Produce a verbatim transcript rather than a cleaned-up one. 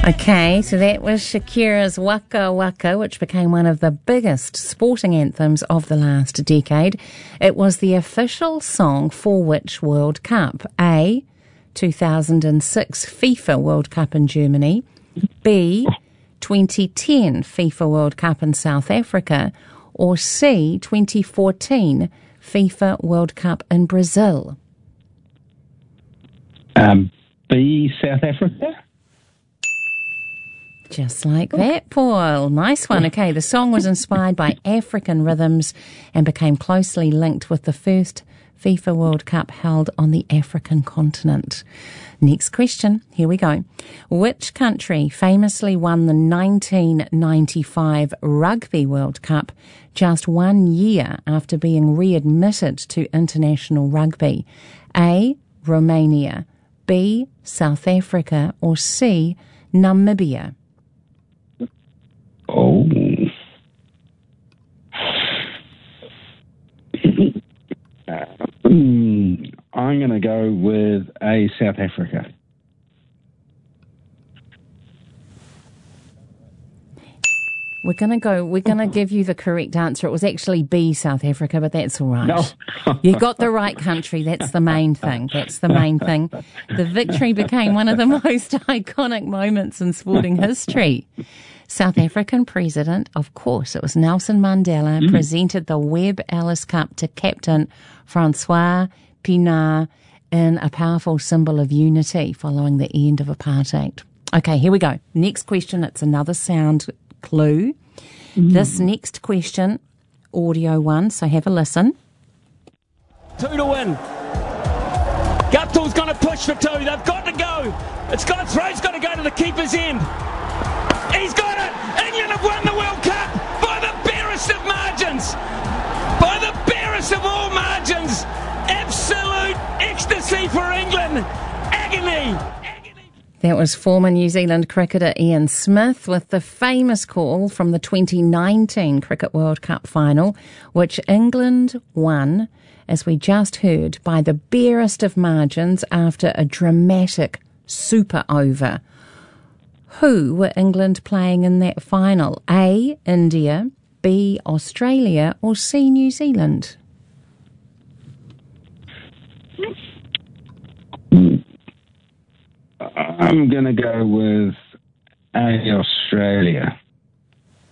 Okay, so that was Shakira's Waka Waka, which became one of the biggest sporting anthems of the last decade. It was the official song for which World Cup? A, two thousand six FIFA World Cup in Germany. B, twenty ten FIFA World Cup in South Africa. Or C, twenty fourteen FIFA World Cup in Brazil. Um, B, South Africa. Just like that, Paul. Nice one. Okay, the song was inspired by African rhythms and became closely linked with the first FIFA World Cup held on the African continent. Next question. Here we go. Which country famously won the nineteen ninety-five Rugby World Cup just one year after being readmitted to international rugby? A, Romania. B, South Africa. Or C, Namibia? Oh. mm, I'm going to go with A, South Africa. We're going to go, we're going to give you the correct answer. It was actually B, South Africa, but that's all right. No. You got the right country. That's the main thing. That's the main thing. The victory became one of the most iconic moments in sporting history. South African president, of course, it was Nelson Mandela, mm. presented the Webb Ellis Cup to Captain Francois Pienaar in a powerful symbol of unity following the end of apartheid. Okay, here we go. Next question. It's another sound clue. Mm. This next question, audio one, so have a listen. Two to win. Guptill's going to push for two. They've got to go. It's got throw's got to go to the keeper's end. He's got it. England have won the World Cup by the barest of margins. By the barest of all margins. Absolute ecstasy for England. Agony. That was former New Zealand cricketer Ian Smith with the famous call from the twenty nineteen Cricket World Cup final, which England won, as we just heard, by the barest of margins after a dramatic super over. Who were England playing in that final? A, India, B, Australia, or C, New Zealand? I'm going to go with A, Australia.